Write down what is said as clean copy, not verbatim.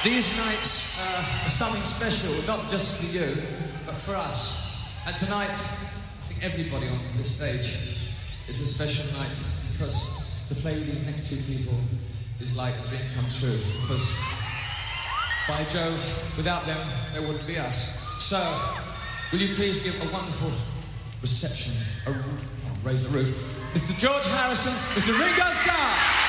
These nights are something special, not just for you, but for us. And tonight, I think everybody on this stage is a special night, because to play with these next two people is like a dream come true. Because, by Jove, without them, there wouldn't be us. So, will you please give a wonderful reception, raise the roof, Mr. George Harrison, Mr. Ringo Starr.